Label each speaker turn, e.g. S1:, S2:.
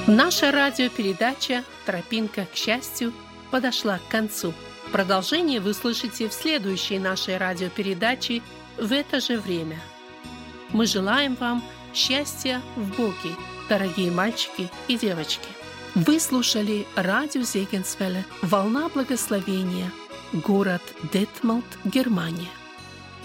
S1: Наша радиопередача «Тропинка к счастью» подошла к концу. Продолжение вы слышите в следующей нашей радиопередаче в это же время. Мы желаем вам счастья в Боге, дорогие мальчики и девочки. Вы слушали радио Зегенсвелле «Волна благословения», город Детмолд, Германия.